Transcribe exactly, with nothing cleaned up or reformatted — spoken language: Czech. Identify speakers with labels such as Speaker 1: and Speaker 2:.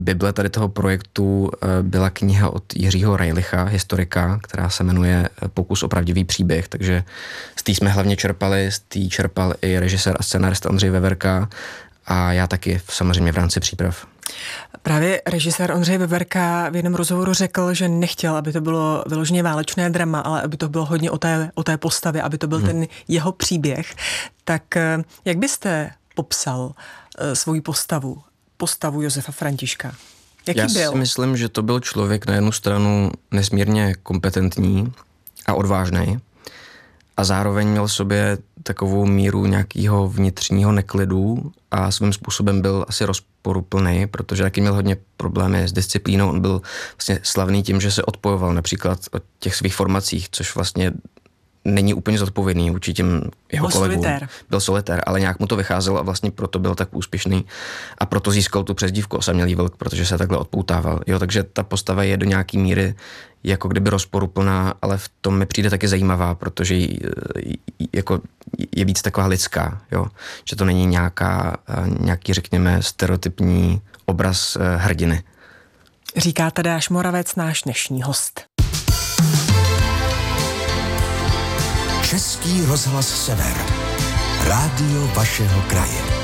Speaker 1: Bible tady toho projektu byla kniha od Jiřího Rajlicha, historika, která se jmenuje Pokus o pravdivý příběh, takže z té jsme hlavně čerpali, z té čerpal i režisér a scenárista Ondřej Veverka a já taky samozřejmě v rámci příprav.
Speaker 2: Právě režisér Ondřej Veverka v jednom rozhovoru řekl, že nechtěl, aby to bylo vyloženě válečné drama, ale aby to bylo hodně o té, o té postavě, aby to byl hmm. ten jeho příběh. Tak jak byste popsal uh, svou postavu, postavu Josefa Františka? Jaký
Speaker 1: Já
Speaker 2: byl?
Speaker 1: si myslím, že to byl člověk na jednu stranu nesmírně kompetentní a odvážný a zároveň měl v sobě takovou míru nějakého vnitřního neklidu a svým způsobem byl asi rozporuplný, protože taky měl hodně problémy s disciplínou. On byl vlastně slavný tím, že se odpojoval například od těch svých formacích, což vlastně není úplně zodpovědný vůči těm jeho
Speaker 2: byl
Speaker 1: kolegům.
Speaker 2: Solitér.
Speaker 1: Byl solitér, ale nějak mu to vycházelo a vlastně proto byl tak úspěšný a proto získal tu přezdívku Osamělý vlk, protože se takhle odpoutával. Jo, takže ta postava je do nějaký míry jako kdyby rozporuplná, ale v tom mi přijde taky zajímavá, protože jako je víc taková lidská, jo? Že to není nějaká, nějaký, řekněme, stereotypní obraz hrdiny.
Speaker 2: Říká Tadeáš Moravec, náš dnešní host.
Speaker 3: Český rozhlas Sever. Rádio vašeho kraje.